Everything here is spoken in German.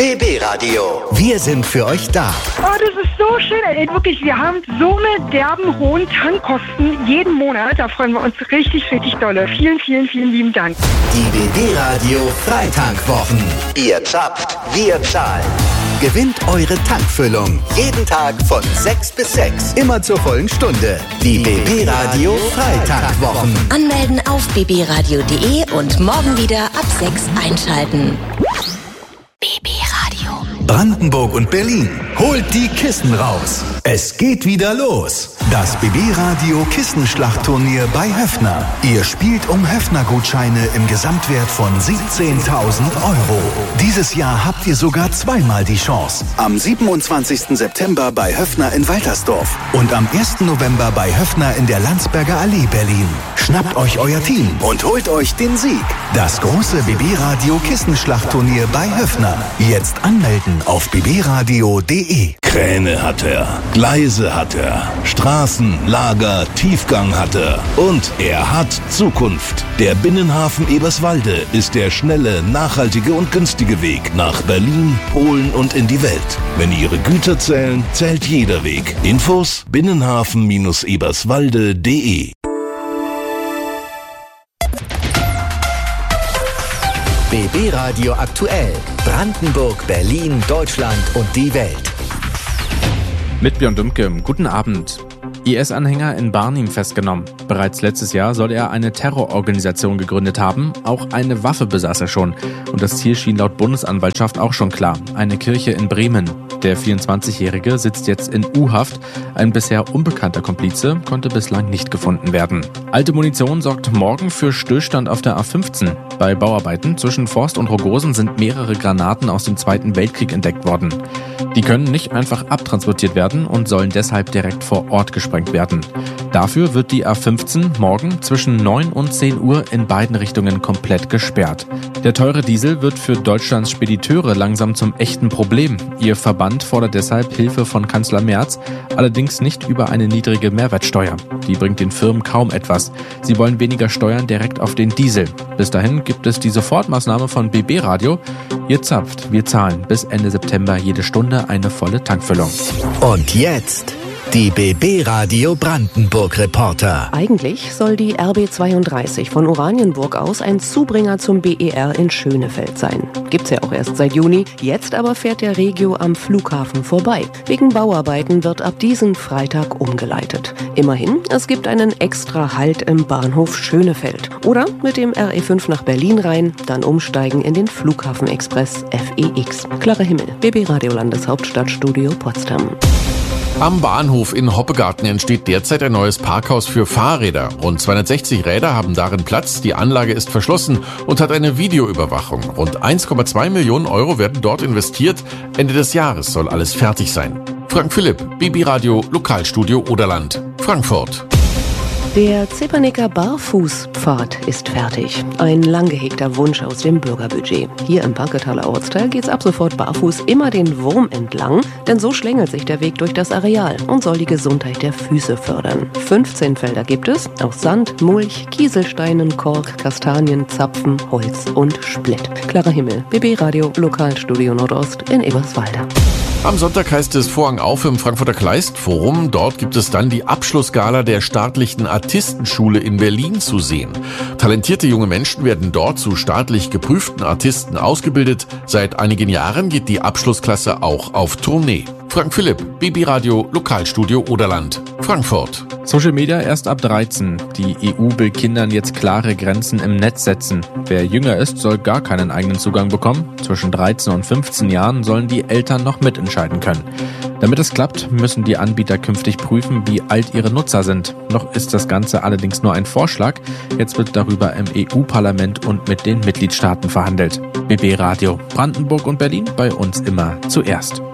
BB Radio. Wir sind für euch da. Oh, das ist so schön. Ey, wirklich, wir haben so eine derben hohen Tankkosten jeden Monat. Da freuen wir uns richtig, richtig dolle. Vielen, vielen, vielen lieben Dank. Die BB Radio Freitankwwochen. Ihr zapft, wir zahlen. Gewinnt eure Tankfüllung. Jeden Tag von 6 bis 6. Immer zur vollen Stunde. Die BB Radio Freitankwwochen. Anmelden auf bbradio.de und morgen wieder ab 6 einschalten. BB Radio. Brandenburg und Berlin. Holt die Kissen raus. Es geht wieder los. Das BB Radio Kissenschlachtturnier bei Höffner. Ihr spielt um Höffner-Gutscheine im Gesamtwert von 17.000 €. Dieses Jahr habt ihr sogar zweimal die Chance. Am 27. September bei Höffner in Waltersdorf und am 1. November bei Höffner in der Landsberger Allee, Berlin. Schnappt euch euer Team und holt euch den Sieg. Das große BB Radio Kissenschlachtturnier bei Höffner. Jetzt anmelden auf bbradio.de. Kräne hat er, Gleise hat er, Straßen, Lager, Tiefgang hat er und er hat Zukunft. Der Binnenhafen Eberswalde ist der schnelle, nachhaltige und günstige Weg nach Berlin, Polen und in die Welt. Wenn Ihre Güter zählen, zählt jeder Weg. Infos binnenhafen-eberswalde.de. BB Radio aktuell. Brandenburg, Berlin, Deutschland und die Welt. Mit Björn Dümke, guten Abend. IS-Anhänger in Barnim festgenommen. Bereits letztes Jahr soll er eine Terrororganisation gegründet haben. Auch eine Waffe besaß er schon. Und das Ziel schien laut Bundesanwaltschaft auch schon klar. Eine Kirche in Bremen. Der 24-Jährige sitzt jetzt in U-Haft. Ein bisher unbekannter Komplize konnte bislang nicht gefunden werden. Alte Munition sorgt morgen für Stillstand auf der A15. Bei Bauarbeiten zwischen Forst und Rogosen sind mehrere Granaten aus dem Zweiten Weltkrieg entdeckt worden. Die können nicht einfach abtransportiert werden und sollen deshalb direkt vor Ort gesprengt werden. Dafür wird die A15 morgen zwischen 9 und 10 Uhr in beiden Richtungen komplett gesperrt. Der teure Diesel wird für Deutschlands Spediteure langsam zum echten Problem. Ihr Verband fordert deshalb Hilfe von Kanzler Merz, allerdings nicht über eine niedrige Mehrwertsteuer. Die bringt den Firmen kaum etwas. Sie wollen weniger Steuern direkt auf den Diesel. Bis dahin gibt es die Sofortmaßnahme von BB Radio. Ihr zapft, wir zahlen. Bis Ende September jede Stunde eine volle Tankfüllung. Und jetzt die BB Radio Brandenburg Reporter. Eigentlich soll die RB 32 von Oranienburg aus ein Zubringer zum BER in Schönefeld sein. Gibt's ja auch erst seit Juni. Jetzt aber fährt der Regio am Flughafen vorbei. Wegen Bauarbeiten wird ab diesem Freitag umgeleitet. Immerhin, es gibt einen extra Halt im Bahnhof Schönefeld. Oder mit dem RE5 nach Berlin rein, dann umsteigen in den Flughafenexpress FEX. Klarer Himmel, BB Radio Landeshauptstadtstudio Potsdam. Am Bahnhof in Hoppegarten entsteht derzeit ein neues Parkhaus für Fahrräder. Rund 260 Räder haben darin Platz, die Anlage ist verschlossen und hat eine Videoüberwachung. Rund 1,2 Millionen € werden dort investiert. Ende des Jahres soll alles fertig sein. Frank Philipp, BB Radio, Lokalstudio Oderland, Frankfurt. Der Zepernicker Barfußpfad ist fertig. Ein lang gehegter Wunsch aus dem Bürgerbudget. Hier im Banketaler Ortsteil geht's ab sofort barfuß immer den Wurm entlang, denn so schlängelt sich der Weg durch das Areal und soll die Gesundheit der Füße fördern. 15 Felder gibt es, aus Sand, Mulch, Kieselsteinen, Kork, Kastanien, Zapfen, Holz und Splitt. Klarer Himmel, BB Radio, Lokalstudio Nordost in Eberswalde. Am Sonntag heißt es Vorhang auf im Frankfurter Kleist-Forum. Dort gibt es dann die Abschlussgala der staatlichen Artistenschule in Berlin zu sehen. Talentierte junge Menschen werden dort zu staatlich geprüften Artisten ausgebildet. Seit einigen Jahren geht die Abschlussklasse auch auf Tournee. Frank Philipp, BB Radio, Lokalstudio Oderland, Frankfurt. Social Media erst ab 13. Die EU will Kindern jetzt klare Grenzen im Netz setzen. Wer jünger ist, soll gar keinen eigenen Zugang bekommen. Zwischen 13 und 15 Jahren sollen die Eltern noch mitentscheiden können. Damit es klappt, müssen die Anbieter künftig prüfen, wie alt ihre Nutzer sind. Noch ist das Ganze allerdings nur ein Vorschlag. Jetzt wird darüber im EU-Parlament und mit den Mitgliedstaaten verhandelt. BB Radio, Brandenburg und Berlin, bei uns immer zuerst.